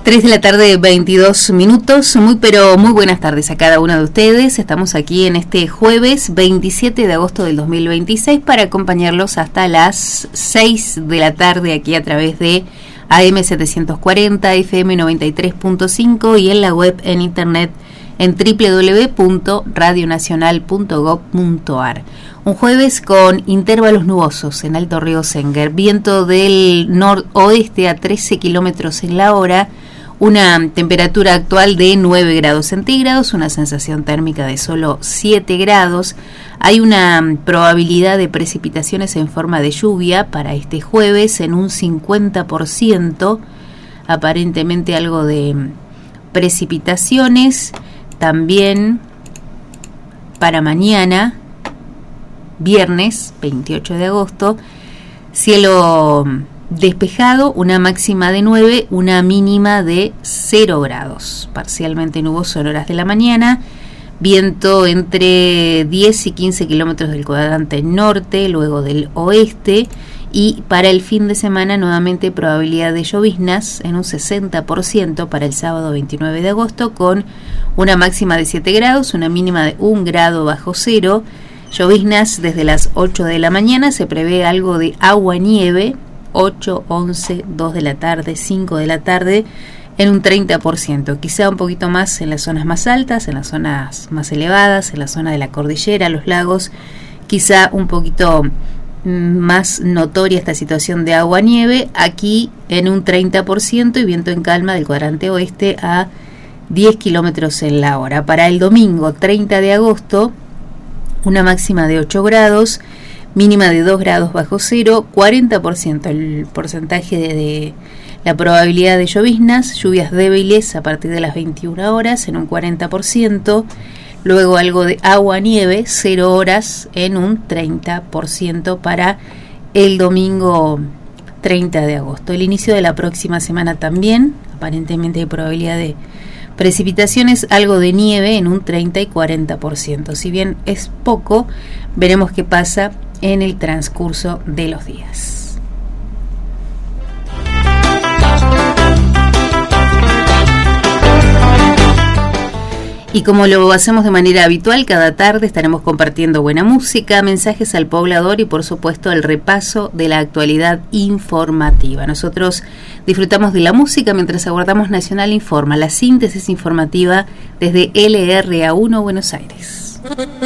3 de la tarde, 22 minutos. Muy buenas tardes a cada uno de ustedes. Estamos aquí en este jueves 27 de agosto del 2026 para acompañarlos hasta las 6 de la tarde aquí a través de AM 740, FM 93.5 y en la web en internet en www.radionacional.gov.ar. Un jueves con intervalos nubosos en Alto Río Senguer, viento del noroeste a 13 kilómetros en la hora, una temperatura actual de 9 grados centígrados, una sensación térmica de solo 7 grados. Hay una probabilidad de precipitaciones en forma de lluvia para este jueves en un 50%, aparentemente algo de precipitaciones. También para mañana, viernes 28 de agosto, cielo despejado, una máxima de 9, una mínima de 0 grados, parcialmente nuboso en horas de la mañana, viento entre 10 y 15 kilómetros del cuadrante norte, luego del oeste, y para el fin de semana nuevamente probabilidad de lloviznas en un 60% para el sábado 29 de agosto, con una máxima de 7 grados, una mínima de 1 grado bajo cero, lloviznas desde las 8 de la mañana, se prevé algo de agua-nieve, 8, 11, 2 de la tarde, 5 de la tarde, en un 30%, quizá un poquito más en las zonas más altas, en las zonas más elevadas, en la zona de la cordillera, los lagos, quizá un poquito más notoria esta situación de agua-nieve, aquí en un 30% y viento en calma del cuadrante oeste a 10 kilómetros en la hora. Para el domingo 30 de agosto, una máxima de 8 grados, mínima de 2 grados bajo cero, 40% el porcentaje de la probabilidad de lloviznas, lluvias débiles a partir de las 21 horas en un 40%, luego algo de agua-nieve, 0 horas en un 30% para el domingo 30 de agosto. El inicio de la próxima semana también, aparentemente hay probabilidad de precipitaciones, algo de nieve en un 30 y 40%. Si bien es poco, veremos qué pasa en el transcurso de los días. Y como lo hacemos de manera habitual, cada tarde estaremos compartiendo buena música, mensajes al poblador y por supuesto el repaso de la actualidad informativa. Nosotros disfrutamos de la música mientras aguardamos Nacional Informa, la síntesis informativa desde LRA1 Buenos Aires.